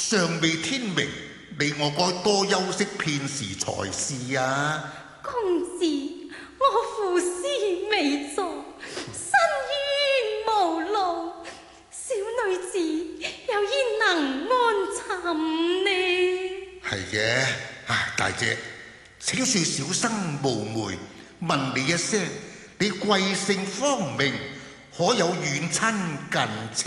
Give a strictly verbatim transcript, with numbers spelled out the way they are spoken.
尚未天明，你我該多休息片時才是啊。 公子，我父師未在，身冤無路，小女子又焉能安寢呢？ 係嘅，唉，大姐，請恕小生冒昧，問你一聲，你貴姓芳名，可有遠親近